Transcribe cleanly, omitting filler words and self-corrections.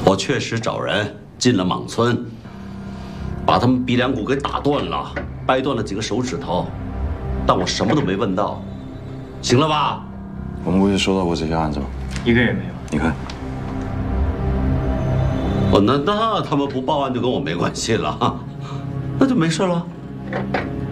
我确实找人进了莽村，把他们鼻梁骨给打断了，掰断了几个手指头，但我什么都没问到，行了吧？ 我们过去收到过这些案子吗？ 一个也没有。 你看， 那他们不报案就跟我没关系了，那就没事了。